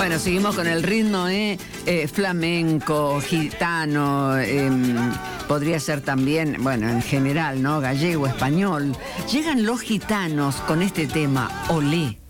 Bueno, seguimos con el ritmo, flamenco, gitano, podría ser también, bueno, en general, ¿no? Gallego, español. Llegan los gitanos con este tema, Olé.